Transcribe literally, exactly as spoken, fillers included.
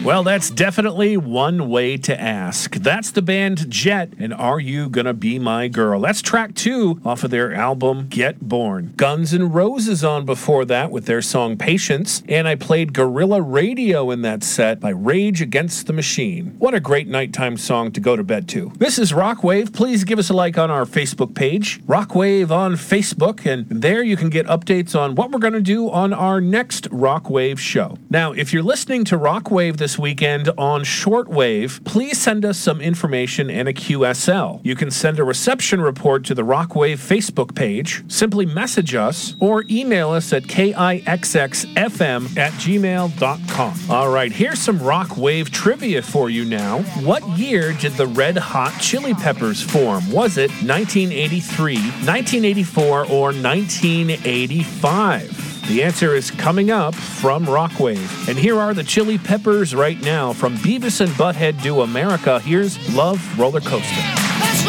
Well, that's definitely one way to ask. That's the band Jet, and Are You Gonna Be My Girl? That's track two off of their album Get Born. Guns N' Roses on before that with their song Patience, and I played Guerrilla Radio in that set by Rage Against the Machine. What a great nighttime song to go to bed to. This is Rockwave. Please give us a like on our Facebook page, Rockwave on Facebook, and there you can get updates on what we're going to do on our next Rockwave show. Now, if you're listening to Rockwave this weekend on shortwave, please send us some information and a Q S L. You can send a reception report to the Rockwave Facebook page, simply message us, or email us at kixxfm at gmail dot com. All right, here's some Rockwave trivia for you now. What year did the Red Hot Chili Peppers form? Was it nineteen eighty-three, nineteen eighty-four, or nineteen eighty-five? The answer is coming up from Rockwave. And here are the Chili Peppers right now. From Beavis and Butthead Do America, here's Love Roller Coaster.